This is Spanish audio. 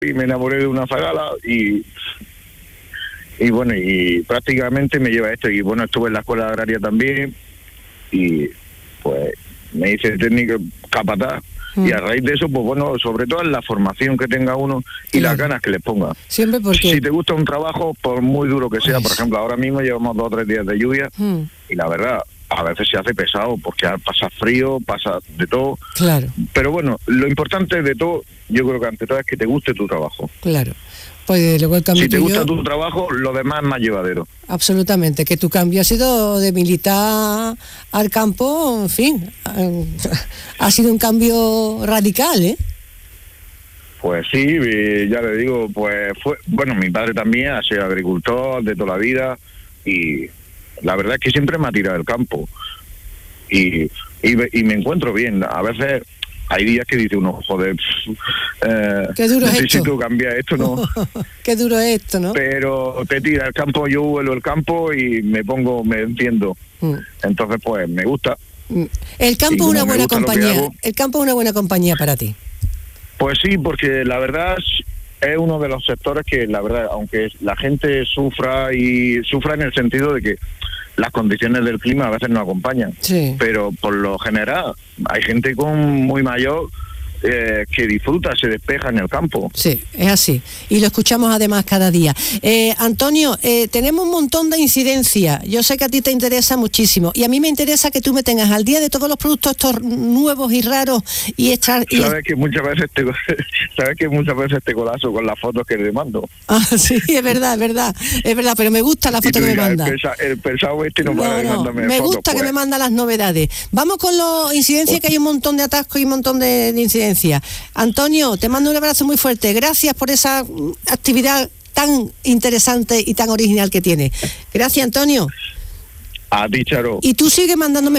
y me enamoré de una zagala y bueno, y prácticamente me lleva esto. Y bueno, estuve en la escuela agraria también y pues me hice técnico capataz. Y a raíz de eso, pues bueno, sobre todo en la formación que tenga uno y las ganas que le ponga. Siempre porque... Si te gusta un trabajo, por muy duro que sea, por ejemplo, ahora mismo llevamos 2 o 3 días de lluvia y la verdad, a veces se hace pesado porque pasa frío, pasa de todo. Claro. Pero bueno, lo importante de todo, yo creo que ante todo es que te guste tu trabajo. Claro. Pues luego el cambio si te gusta tu trabajo, lo demás es más llevadero. Absolutamente, que tu cambio ha sido de militar al campo, en fin, ha sido un cambio radical, ¿eh? Pues sí, ya le digo, pues fue, bueno, mi padre también ha sido agricultor de toda la vida y la verdad es que siempre me ha tirado el campo y me encuentro bien. A veces hay días que dice uno, joder, qué duro es esto. Necesito cambiar esto, ¿no? Qué duro es esto, ¿no? Pero te tira el campo, yo vuelo el campo y me entiendo. Entonces, pues, me gusta. El campo es una buena compañía. El campo es una buena compañía para ti. Pues sí, porque la verdad es uno de los sectores que, la verdad, aunque la gente sufra en el sentido de que las condiciones del clima a veces no acompañan, pero por lo general hay gente muy mayor que disfruta, se despeja en el campo. Sí, es así. Y lo escuchamos además cada día. Antonio, tenemos un montón de incidencias. Yo sé que a ti te interesa muchísimo. Y a mí me interesa que tú me tengas al día de todos los productos estos nuevos y raros y Sabes que muchas veces te colazo con las fotos que le mando. Ah, sí, es verdad, pero me gusta la foto que me manda. El pesado este no para de mandarme me fotos, gusta que me manda las novedades. Vamos con las incidencias, que hay un montón de atascos y un montón de incidencias. Antonio, te mando un abrazo muy fuerte. Gracias por esa actividad tan interesante y tan original que tiene. Gracias, Antonio. A ti, Charo. Y tú sigue mandándome